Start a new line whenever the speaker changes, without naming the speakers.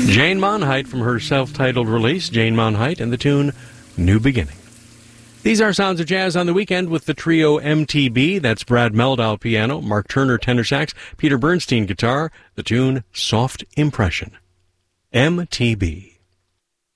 Jane Monheit from her self-titled release, Jane Monheit, and the tune New Beginning. These are Sounds of Jazz on the Weekend with the trio MTB. That's Brad Meldau piano, Mark Turner tenor sax, Peter Bernstein guitar, the tune Soft Impression. MTB.